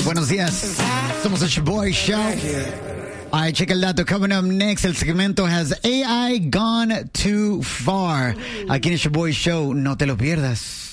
Buenos días. Somos el Shaboy Show. Alright, check el dato. Coming up next, el segmento Has AI Gone Too Far? Aquí en el Shaboy Show, no te lo pierdas.